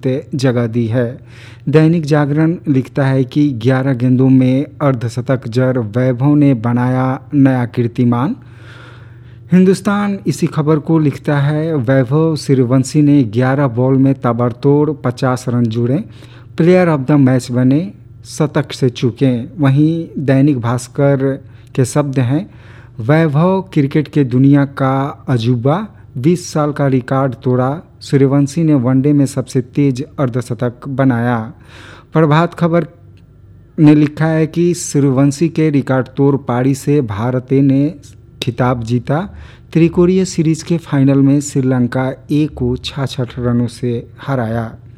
अतिरिक्त जगह दी है। दैनिक जागरण लिखता है कि 11 गेंदों में अर्धशतक जड़ वैभव ने बनाया नया कीर्तिमान। हिंदुस्तान इसी खबर को लिखता है, वैभव सूर्यवंशी ने 11 बॉल में ताबड़तोड़ 50 रन जोड़े, प्लेयर ऑफ द मैच बने, शतक से चूके। वहीं दैनिक भास्कर के शब्द हैं, वैभव क्रिकेट के दुनिया का अजूबा, 20 साल का रिकॉर्ड तोड़ा, सूर्यवंशी ने वनडे में सबसे तेज अर्धशतक बनाया। प्रभात खबर ने लिखा है कि सूर्यवंशी के रिकॉर्ड तोड़ पारी से भारत ने खिताब जीता। त्रिकोणीय सीरीज के फाइनल में श्रीलंका ए को 66 रनों से हराया।